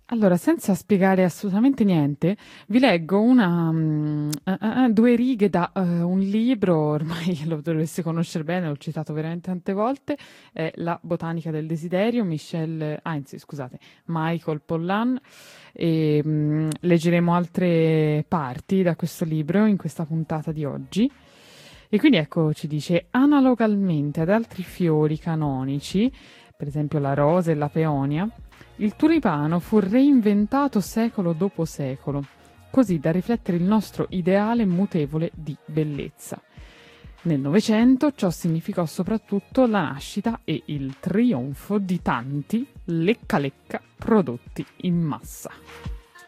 Allora, senza spiegare assolutamente niente, vi leggo due righe da un libro, ormai lo dovreste conoscere bene, l'ho citato veramente tante volte, è La botanica del desiderio, anzi, scusate, Michael Pollan, e leggeremo altre parti da questo libro in questa puntata di oggi. E quindi ecco, ci dice, analogamente ad altri fiori canonici, per esempio la rosa e la peonia, il tulipano fu reinventato secolo dopo secolo, così da riflettere il nostro ideale mutevole di bellezza. Nel Novecento ciò significò soprattutto la nascita e il trionfo di tanti lecca lecca prodotti in massa.